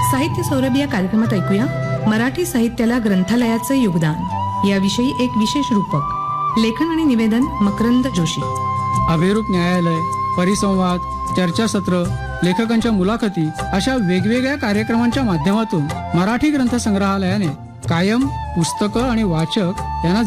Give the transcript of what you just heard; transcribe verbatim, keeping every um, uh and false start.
साहित्य सौरभ या कार्यक्रमात ऐकूया मराठी साहित्याला ग्रंथालयाचं योगदान याविषयी एक विशेष रूपक. लेखन आणि निवेदन मकरंद जोशी. अभिरूप न्यायालय, परिसंवाद, चर्चासत्र, लेखकांच्या मुलाखती अशा वेगवेगळ्या कार्यक्रमांच्या माध्यमातून मराठी ग्रंथ संग्रहालयाने कायम पुस्तकं आणि वाचक यांना